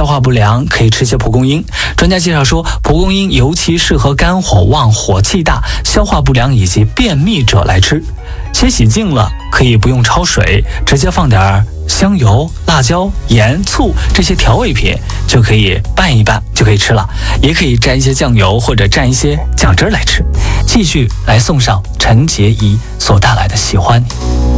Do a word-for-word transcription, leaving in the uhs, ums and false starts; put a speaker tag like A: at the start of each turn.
A: 消化不良可以吃些蒲公英。专家介绍说，蒲公英尤其适合肝火旺、火气大、消化不良以及便秘者来吃。切洗净了可以不用焯水，直接放点香油、辣椒、盐、醋这些调味品就可以拌一拌就可以吃了，也可以蘸一些酱油或者蘸一些酱汁来吃。继续来送上陈洁仪所带来的喜欢你。